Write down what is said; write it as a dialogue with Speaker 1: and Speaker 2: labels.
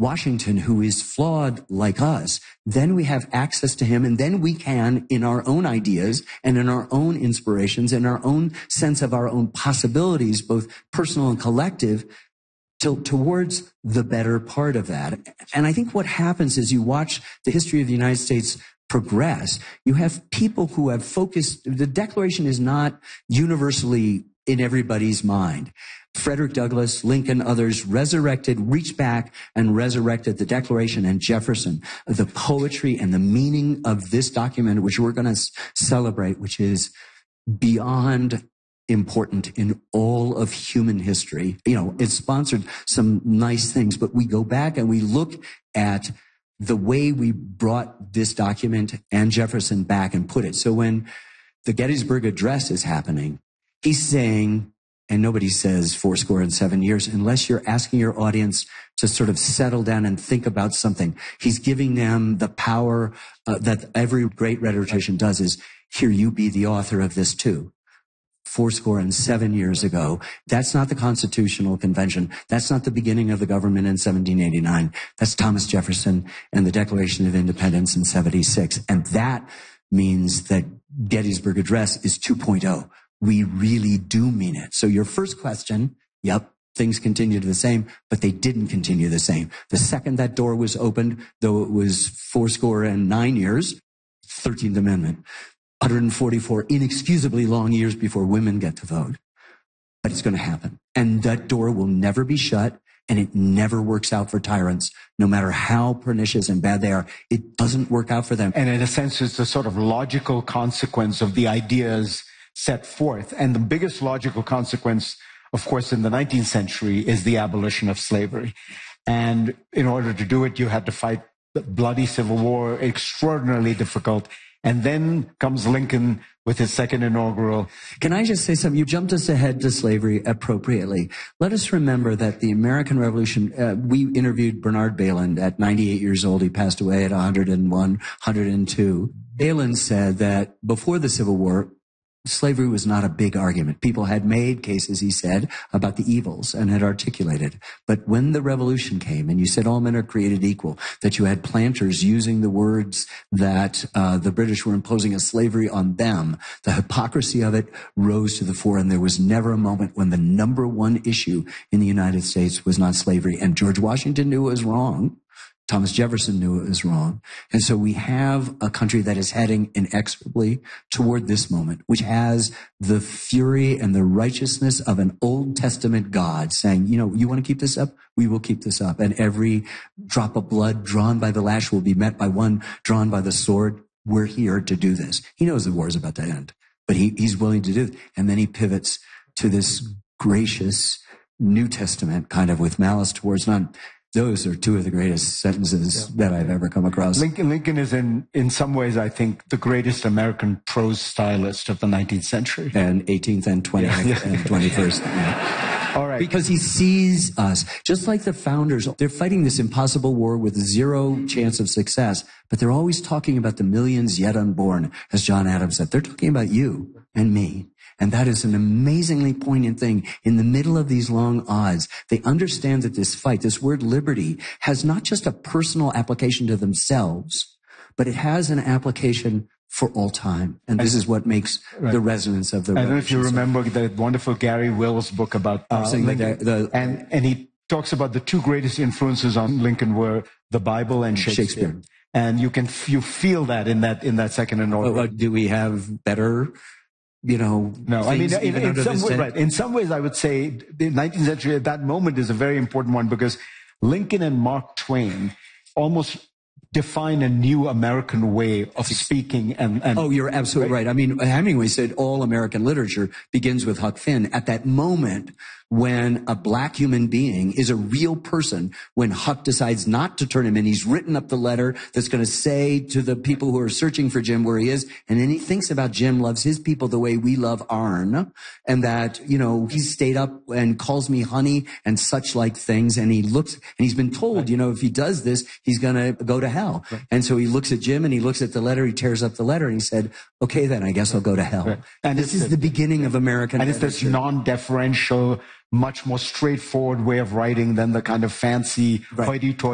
Speaker 1: Washington, who is flawed like us, then we have access to him, and then we can, in our own ideas and in our own inspirations and our own sense of our own possibilities, both personal and collective, towards the better part of that. And I think what happens is you watch the history of the United States progress. You have people who have focused. The Declaration is not universally in everybody's mind. Frederick Douglass, Lincoln, others reached back and resurrected the Declaration, and Jefferson, the poetry and the meaning of this document, which we're going to celebrate, which is beyond important in all of human history. You know, it sponsored some nice things, but we go back and we look at the way we brought this document and Jefferson back and put it. So when the Gettysburg Address is happening, he's saying, and nobody says 77 years, unless you're asking your audience to sort of settle down and think about something. He's giving them the power that every great rhetorician does is, here, you be the author of this too. 77 years ago. That's not the Constitutional Convention. That's not the beginning of the government in 1789. That's Thomas Jefferson and the Declaration of Independence in 76. And that means that Gettysburg Address is 2.0. We really do mean it. So your first question, yep, things continued the same, but they didn't continue the same. The second that door was opened, though it was 79 years, 13th Amendment. 144 inexcusably long years before women get to vote. But it's going to happen. And that door will never be shut, and it never works out for tyrants, no matter how pernicious and bad they are. It doesn't work out for them.
Speaker 2: And in a sense, it's a sort of logical consequence of the ideas set forth. And the biggest logical consequence, of course, in the 19th century is the abolition of slavery. And in order to do it, you had to fight the bloody Civil War, extraordinarily difficult. And then comes Lincoln with his second inaugural.
Speaker 1: Can I just say something? You jumped us ahead to slavery appropriately. Let us remember that the American Revolution, we interviewed Bernard Bailyn at 98 years old. He passed away at 101, 102. Bailyn said that before the Civil War, slavery was not a big argument. People had made cases, he said, about the evils and had articulated. But when the revolution came and you said all men are created equal, that you had planters using the words that the British were imposing a slavery on them, the hypocrisy of it rose to the fore, and there was never a moment when the number one issue in the United States was not slavery. And George Washington knew it was wrong. Thomas Jefferson knew it was wrong. And so we have a country that is heading inexorably toward this moment, which has the fury and the righteousness of an Old Testament God saying, you know, you want to keep this up? We will keep this up. And every drop of blood drawn by the lash will be met by one drawn by the sword. We're here to do this. He knows the war is about to end, but he's willing to do it. And then he pivots to this gracious New Testament kind of with malice towards none. Those are two of the greatest sentences that I've ever come across.
Speaker 2: Lincoln is in some ways, I think, the greatest American prose stylist of the 19th century.
Speaker 1: And 18th and 20th and 21st. Yeah.
Speaker 2: All right.
Speaker 1: Because he sees us, just like the founders, they're fighting this impossible war with zero chance of success, but they're always talking about the millions yet unborn, as John Adams said. They're talking about you and me. And that is an amazingly poignant thing. In the middle of these long odds, they understand that this fight, this word liberty, has not just a personal application to themselves, but it has an application for all time. And this is what makes the resonance of the revolution.
Speaker 2: I don't know if you remember the wonderful Gary Wills book about Lincoln. And he talks about the two greatest influences on Lincoln were the Bible and Shakespeare. And you feel that in that second inaugural.
Speaker 1: Do we have better... no,
Speaker 2: I mean, in some ways, I would say the 19th century at that moment is a very important one because Lincoln and Mark Twain almost define a new American way of speaking.
Speaker 1: Oh, you're absolutely right. I mean, Hemingway said all American literature begins with Huck Finn. At that moment, when a black human being is a real person, when Huck decides not to turn him in, he's written up the letter that's going to say to the people who are searching for Jim where he is, and then he thinks about Jim loves his people the way we love Arn, and that, he's stayed up and calls me honey and such like things, and he looks, and he's been told, if he does this, he's going to go to hell. Right. And so he looks at Jim and he looks at the letter, he tears up the letter, and he said, okay, then I guess I'll go to hell. Right. And this is the beginning of American
Speaker 2: literature. And it's this non-deferential, much more straightforward way of writing than the kind of fancy hoity-toity